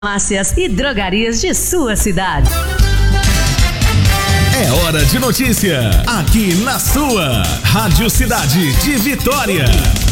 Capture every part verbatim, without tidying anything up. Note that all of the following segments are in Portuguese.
Farmácias e drogarias de sua cidade. É hora de notícia, aqui na sua Rádio Cidade de Vitória.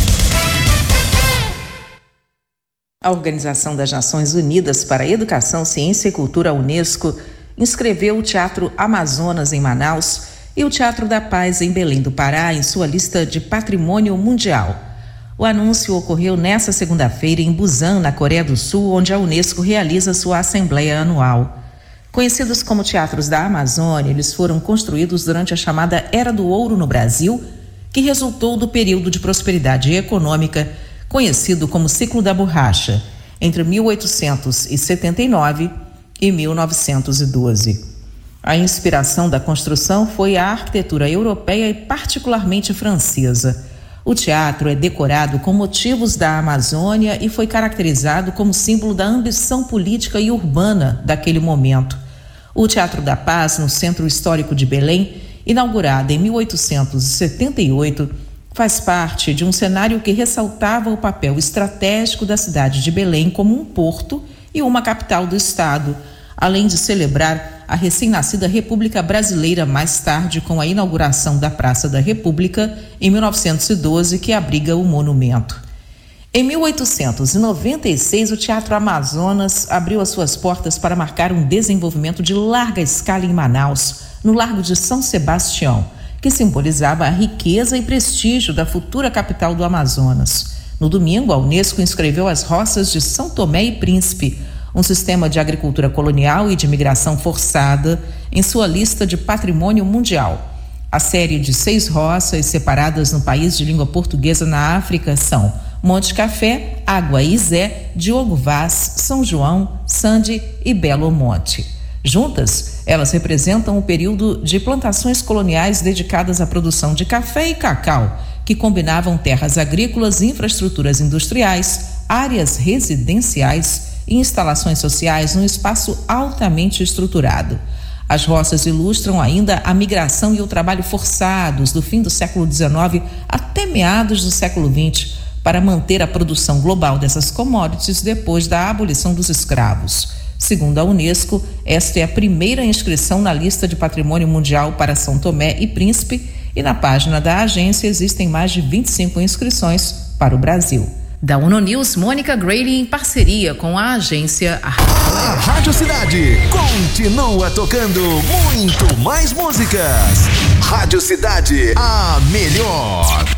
A Organização das Nações Unidas para a Educação, Ciência e Cultura, a Unesco, inscreveu o Teatro Amazonas em Manaus e o Teatro da Paz em Belém do Pará em sua lista de Patrimônio Mundial. O anúncio ocorreu nesta segunda-feira em Busan, na Coreia do Sul, onde a Unesco realiza sua assembleia anual. Conhecidos como Teatros da Amazônia, eles foram construídos durante a chamada Era do Ouro no Brasil, que resultou do período de prosperidade econômica conhecido como Ciclo da Borracha, entre mil oitocentos e setenta e nove e mil novecentos e doze. A inspiração da construção foi a arquitetura europeia e particularmente francesa. O teatro é decorado com motivos da Amazônia e foi caracterizado como símbolo da ambição política e urbana daquele momento. O Teatro da Paz, no Centro Histórico de Belém, inaugurado em mil oitocentos e setenta e oito, faz parte de um cenário que ressaltava o papel estratégico da cidade de Belém como um porto e uma capital do estado, além de celebrar a recém-nascida República Brasileira mais tarde com a inauguração da Praça da República em mil novecentos e doze, que abriga o monumento. Em mil oitocentos e noventa e seis, o Teatro Amazonas abriu as suas portas para marcar um desenvolvimento de larga escala em Manaus, no Largo de São Sebastião, que simbolizava a riqueza e prestígio da futura capital do Amazonas. No domingo, a Unesco inscreveu as roças de São Tomé e Príncipe, um sistema de agricultura colonial e de migração forçada, em sua lista de patrimônio mundial. A série de seis roças separadas no país de língua portuguesa na África são Monte Café, Água Izé, Diogo Vaz, São João, Sande e Belo Monte. Juntas, elas representam o período de plantações coloniais dedicadas à produção de café e cacau, que combinavam terras agrícolas, infraestruturas industriais, áreas residenciais e instalações sociais num espaço altamente estruturado. As roças ilustram ainda a migração e o trabalho forçados do fim do século dezenove até meados do século vinte para manter a produção global dessas commodities depois da abolição dos escravos. Segundo a Unesco, esta é a primeira inscrição na lista de Patrimônio Mundial para São Tomé e Príncipe, e na página da agência existem mais de vinte e cinco inscrições para o Brasil. Da Uno News, Mônica Grady em parceria com a agência A Rádio Cidade continua tocando muito mais músicas. Rádio Cidade, a melhor.